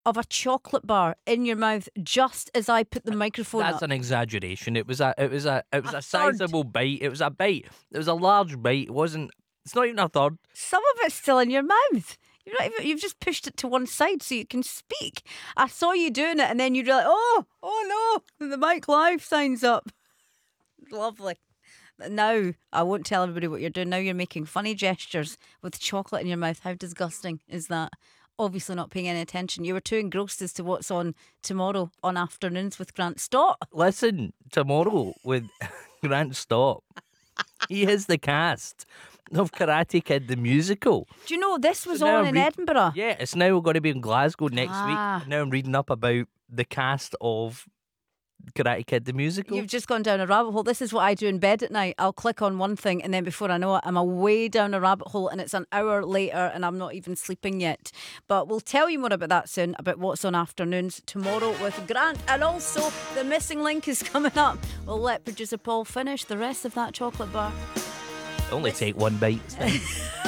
of a chocolate bar in your mouth just as I put the microphone That's up. an exaggeration. It was a A third. sizable bite. It was a bite. It was a large bite. It wasn't. It's not even a third. Some of it's still in your mouth. You've just pushed it to one side so you can speak. I saw you doing it, and then you'd be like, oh no, the Mike Live signs up. Lovely. Now, I won't tell everybody what you're doing. Now you're making funny gestures with chocolate in your mouth. How disgusting is that? Obviously not paying any attention. You were too engrossed as to what's on tomorrow on Afternoons with Grant Stott. Listen, tomorrow with Grant Stott. He is the cast of Karate Kid the musical. Do you know this was So now on in Edinburgh? Yeah, it's now going to be in Glasgow next Ah. week. Now I'm reading up about the cast of Karate Kid the musical. You've just gone down a rabbit hole. This is what I do in bed at night. I'll click on one thing and then before I know it, I'm away down a rabbit hole and it's an hour later and I'm not even sleeping yet. But we'll tell you more about that soon, about what's on Afternoons tomorrow with Grant. And also, the missing link is coming up. We'll let producer Paul finish the rest of that chocolate bar. Only take one bite. It's fine.